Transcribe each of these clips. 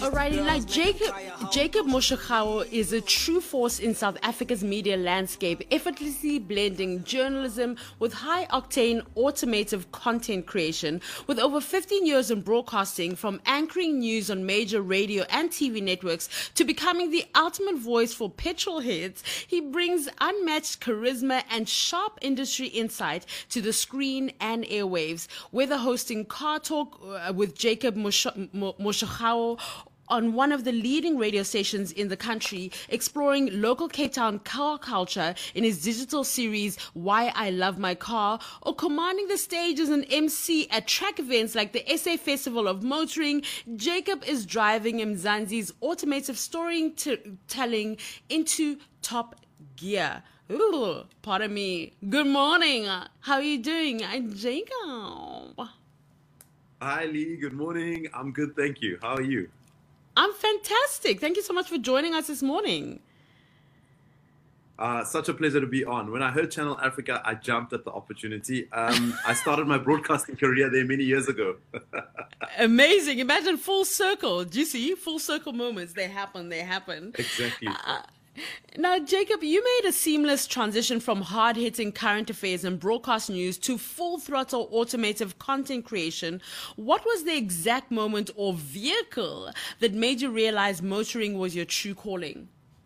Alrighty, like Jacob Moshakao is a true force in South Africa's media landscape, effortlessly blending journalism with high-octane automative content creation. With over 15 years in broadcasting, from anchoring news on major radio and TV networks to becoming the ultimate voice for petrol heads, he brings unmatched charisma and sharp industry insight to the screen and airwaves. Whether hosting Car Talk with Jacob Moshakao on one of the leading radio stations in the country, exploring local Cape Town car culture in his digital series Why I Love My Car, or commanding the stage as an MC at track events like the SA Festival of Motoring, Jacob is driving Mzansi's automotive storytelling into top gear. Ooh, pardon me. Good morning. How are you doing? I'm Jacob. Hi, Lee. Good morning. I'm good, thank you. How are you? I'm fantastic. Thank you so much for joining us this morning. Such a pleasure to be on. When I heard Channel Africa, I jumped at the opportunity. I started my broadcasting career there many years ago. Amazing. Imagine full circle. Do you see? Full circle moments. They happen. Exactly. Now, Jacob, you made a seamless transition from hard-hitting current affairs and broadcast news to full-throttle automotive content creation. What was the exact moment or vehicle that made you realize motoring was your true calling?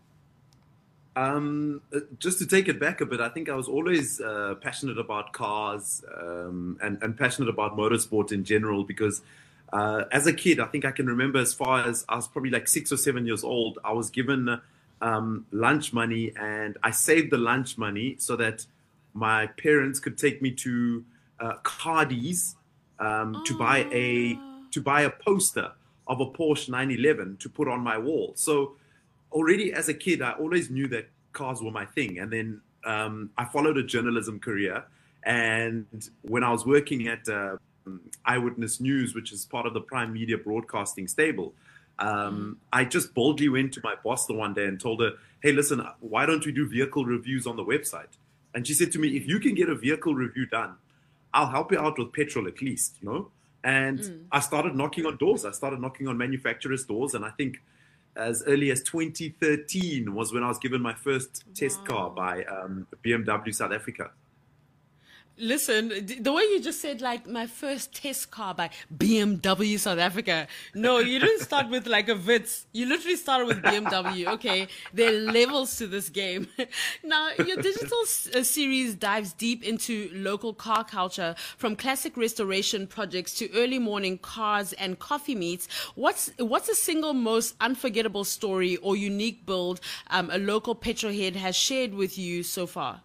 Just to take it back a bit, I think I was always passionate about cars and passionate about motorsport in general because as a kid, I think I can remember as far as I was probably like 6 or 7 years old, I was given lunch money, and I saved the lunch money so that my parents could take me to Cardi's to buy a poster of a Porsche 911 to put on my wall. So already as a kid, I always knew that cars were my thing. And then I followed a journalism career. And when I was working at Eyewitness News, which is part of the Prime Media Broadcasting stable, I just boldly went to my boss the one day and told her, hey, listen, why don't we do vehicle reviews on the website? And she said to me, if you can get a vehicle review done, I'll help you out with petrol at least, you know? And I started knocking on doors. I started knocking on manufacturers' doors. And I think as early as 2013 was when I was given my first test car by BMW South Africa. Listen, the way you just said, like, my first test car by BMW South Africa. No, you didn't start with like a Vitz. You literally started with BMW. Okay, there are levels to this game. Now, your digital series dives deep into local car culture, from classic restoration projects to early morning cars and coffee meets. What's the single most unforgettable story or unique build a local petrolhead has shared with you so far?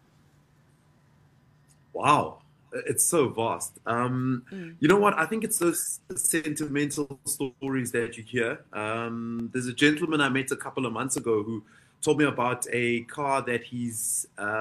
Wow, it's so vast. You know what? I think it's those sentimental stories that you hear. There's a gentleman I met a couple of months ago who told me about a car that he's